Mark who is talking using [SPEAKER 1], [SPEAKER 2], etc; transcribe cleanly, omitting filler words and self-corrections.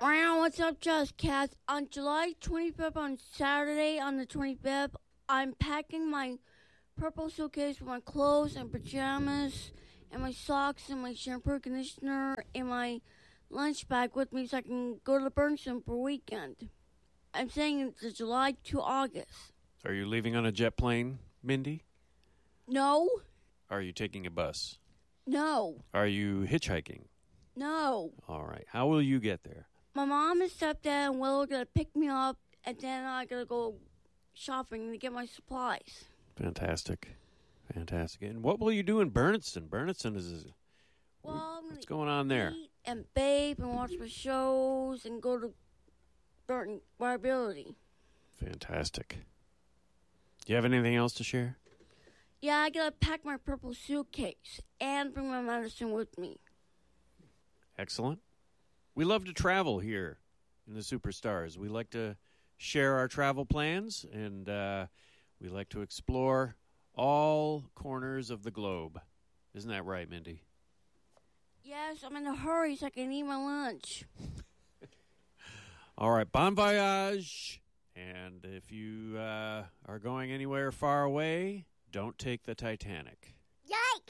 [SPEAKER 1] Wow, what's up, Just Cats? On July 25th, on Saturday, on the 25th, I'm packing my purple suitcase with my clothes and pajamas and my socks and my shampoo, conditioner, and my lunch bag with me so I can go to Bergson for a weekend. I'm saying it's July to August.
[SPEAKER 2] Are you leaving on a jet plane, Mindy?
[SPEAKER 1] No.
[SPEAKER 2] Are you taking a bus?
[SPEAKER 1] No.
[SPEAKER 2] Are you hitchhiking?
[SPEAKER 1] No.
[SPEAKER 2] All right. How will you get there?
[SPEAKER 1] My mom and stepdad and Will are going to pick me up, and then I'm going to go shopping to get my supplies.
[SPEAKER 2] Fantastic. Fantastic. And what will you do in Berniston? Berniston is... what's going on there?
[SPEAKER 1] Eat and bathe and watch my shows and go to Burton Viability.
[SPEAKER 2] Fantastic. Do you have anything else to share?
[SPEAKER 1] Yeah, I got to pack my purple suitcase and bring my medicine with me.
[SPEAKER 2] Excellent. We love to travel here in the Superstars. We like to share our travel plans, and we like to explore all corners of the globe. Isn't that right, Mindy?
[SPEAKER 1] Yes, I'm in a hurry so I can eat my lunch.
[SPEAKER 2] All right, bon voyage. And if you are going anywhere far away, don't take the Titanic.